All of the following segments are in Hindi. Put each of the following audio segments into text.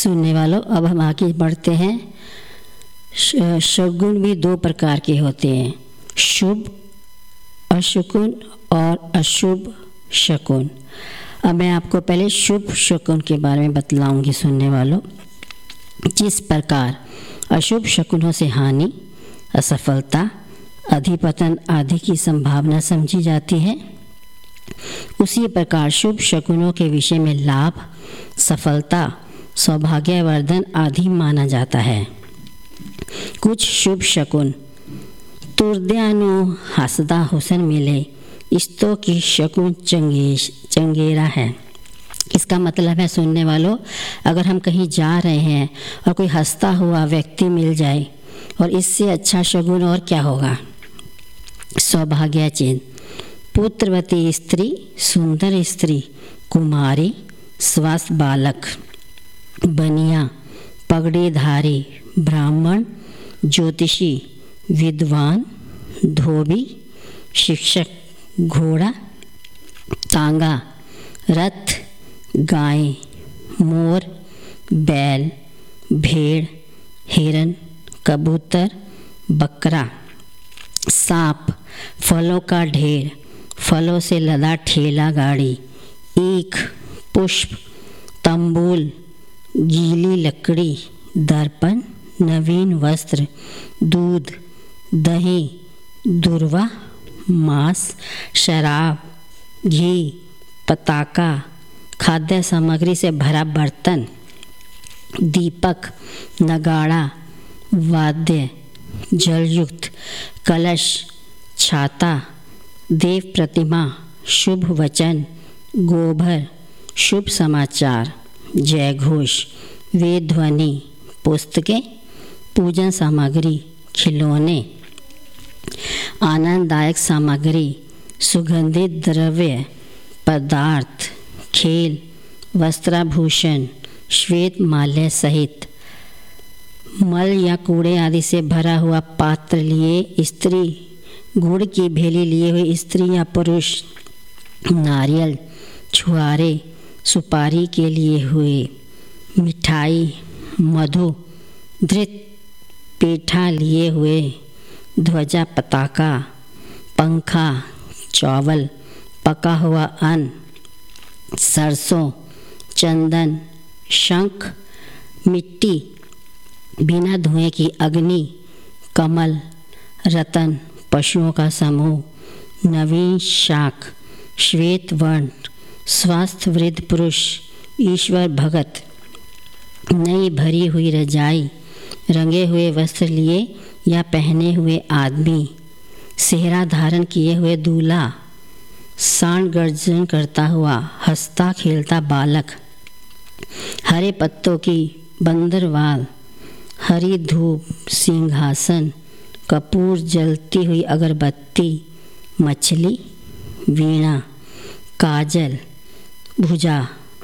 सुनने वालों, अब हम आगे बढ़ते हैं। शगुन भी दो प्रकार के होते हैं, शुभ अशकुन और अशुभ शकुन। अब मैं आपको पहले शुभ शकुन के बारे में बतलाऊंगी सुनने वालों। जिस प्रकार अशुभ शकुनों से हानि, असफलता, अधिपतन आदि की संभावना समझी जाती है, उसी प्रकार शुभ शकुनों के विषय में लाभ, सफलता, सौभाग्यवर्धन आदि माना जाता है। कुछ शुभ शकुन तुर्द्यानु हसदा हुसन मिले, इस्तो की शकुन चंगेरा है। इसका मतलब है सुनने वालों, अगर हम कहीं जा रहे हैं और कोई हंसता हुआ व्यक्ति मिल जाए, और इससे अच्छा शगुन और क्या होगा। सौभाग्य चिन्ह, पुत्रवती स्त्री, सुंदर स्त्री, कुमारी, स्वस्थ बालक, बनिया, पगड़ीधारी, ब्राह्मण, ज्योतिषी, विद्वान, धोबी, शिक्षक, घोड़ा, तांगा, रथ, गाय, मोर, बैल, भेड़, हिरन, कबूतर, बकरा, सांप, फलों का ढेर, फलों से लदा ठेला गाड़ी, ईख, पुष्प, तंबूल, गीली लकड़ी, दर्पण, नवीन वस्त्र, दूध, दही, दूर्वा, मांस, शराब, घी, पताका, खाद्य सामग्री से भरा बर्तन, दीपक, नगाड़ा, वाद्य, जलयुक्त, कलश, छाता, देव प्रतिमा, शुभ वचन, गोबर, शुभ समाचार, जय घोष, वेद ध्वनि, पुस्तकें, पूजन सामग्री, खिलौने, आनंददायक सामग्री, सुगंधित द्रव्य पदार्थ, खेल, वस्त्राभूषण, श्वेत माल्य सहित मल या कूड़े आदि से भरा हुआ पात्र लिए स्त्री, गुड़ की भेली लिए हुए स्त्री या पुरुष, नारियल, छुआरे, सुपारी के लिए हुए, मिठाई, मधु, धृत, पेठा लिए हुए, ध्वजा, पताका, पंखा, चावल, पका हुआ अन्न, सरसों, चंदन, शंख, मिट्टी, बिना धुएं की अग्नि, कमल, रतन, पशुओं का समूह, नवीन शाख, श्वेत वर्ण, स्वस्थ वृद्ध पुरुष, ईश्वर भगत, नई भरी हुई रजाई, रंगे हुए वस्त्र लिए या पहने हुए आदमी, सेहरा धारण किए हुए दूल्हा, सांड गर्जन करता हुआ हंसता खेलता बालक, हरे पत्तों की बंदरवाल, हरी धूप, सिंहासन, कपूर, जलती हुई अगरबत्ती, मछली, वीणा, काजल, भुजा,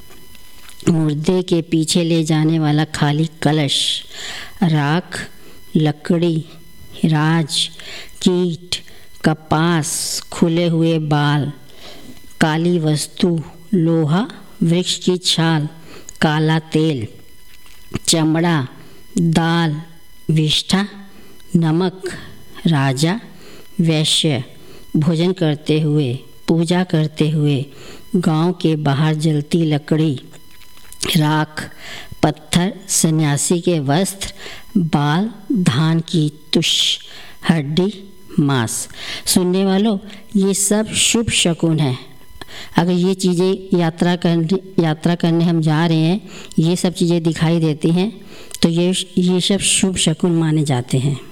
मुर्दे के पीछे ले जाने वाला खाली कलश, राख, लकड़ी, राज, कीट, कपास, खुले हुए बाल, काली वस्तु, लोहा, वृक्ष की छाल, काला तेल, चमड़ा, दाल, विष्ठा, नमक, राजा, वैश्य, भोजन करते हुए, पूजा करते हुए, गांव के बाहर जलती लकड़ी, राख, पत्थर, सन्यासी के वस्त्र, बाल, धान की तुष, हड्डी, मांस। सुनने वालों, ये सब शुभ शकुन है। अगर ये चीज़ें यात्रा करने हम जा रहे हैं, ये सब चीज़ें दिखाई देती हैं, तो ये सब शुभ शकुन माने जाते हैं।